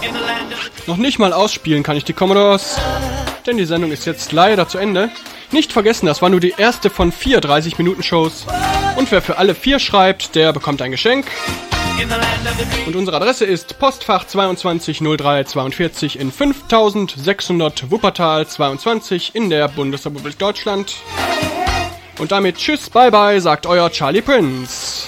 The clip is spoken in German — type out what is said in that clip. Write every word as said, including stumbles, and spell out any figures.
Noch nicht mal ausspielen kann ich die Commodores, denn die Sendung ist jetzt leider zu Ende. Nicht vergessen, das war nur die erste von vier dreißig-Minuten-Shows. Und wer für alle vier schreibt, der bekommt ein Geschenk. Und unsere Adresse ist Postfach zweiundzwanzig null drei zweiundvierzig in fünftausendsechshundert Wuppertal zweiundzwanzig in der Bundesrepublik Deutschland. Und damit tschüss, bye bye, sagt euer Charlie Prince.